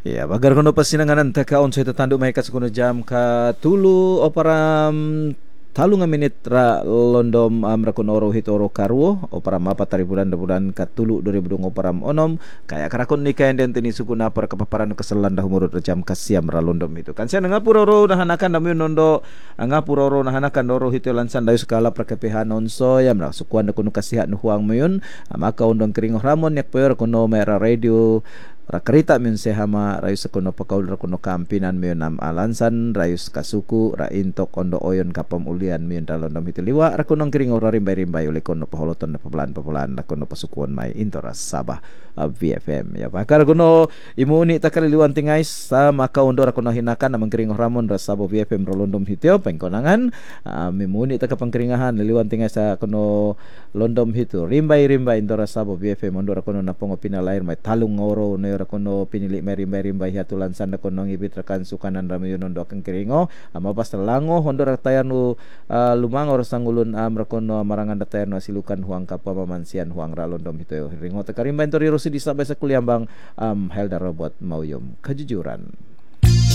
Ya, bagar kono pasinanganan takaon sa tatando may kaskuno jam ka tulu o para talo nga minit ra londom ra kuno oro hitoro karwo o para mapatari bulan ka tulu 2020 param onom kaya karakon ni kayan den tini sukuna para kapaparan keselan dah umurut jam kasiam ra londom itu kan saya ngapuro ro nahanakan dami nondo ngapuro ro nahanakan doro hito lansan dayu skala prakepehan onso ya mra sukuan kuno kasihat nu huang mayun maka undang kering ramon yak peor kuno mera radio rakerita min sehama rayus kuno pakaul kuno kampinan min nam alansan rayus kasuku ra intok ondo oyon kapam ulian min dalon dam hitiliwa ra kuno kring ora rimbai oleh kuno paholoton na pabulan ra kuno pasukuan mai intora sabah VFM ya bakar kuno imuni takaliliwan tingais sa maka ondo ra kuno hinakan namang kring ramon ra sabah VFM rolondom hitio pengkonangan mimuni takapangkringahan liliwan tingais sa kuno londom hito rimbai intora sabah VFM ondo ra kuno napong pinalair mai talung oro ora kono pinili meri hatulan sanda kono ngibit rekan sukanan ramayon ondo kang keringo mapas telango hondo ratayan lumangor sangulun rakono marangan datayan silukan huang kapwa mamansian huang ralondom itu ringo tekarimba entori rosi disabay sa kuliambang Helda Robot Mauyom kejujuran.